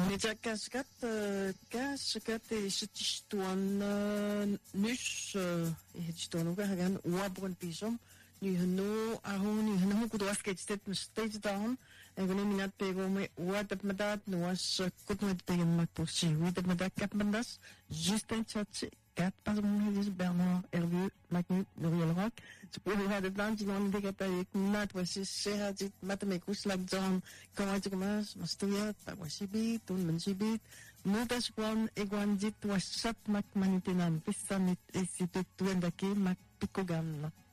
Nitsa kaskat e sitistuan nys ehdistuan ukahagan uabron pisom ni hanu ahuni hanu kuduas ketstet stage down en gani minat pego me uatap madat nuas kutmet tegen makposi uitap madat kapmandas Justin Tchatsi Kat pas mon Bernard Hervieux Magnu Nouriel Rock c'est pour le de plan qui n'ont pas avec nat voici c'est dit matemakus la zone comment tu commences mastuya pas voici bit tout le monde bit mutas quan iguan dit was sap mak manitinam pisanit et c'est tout endaki mak pikogan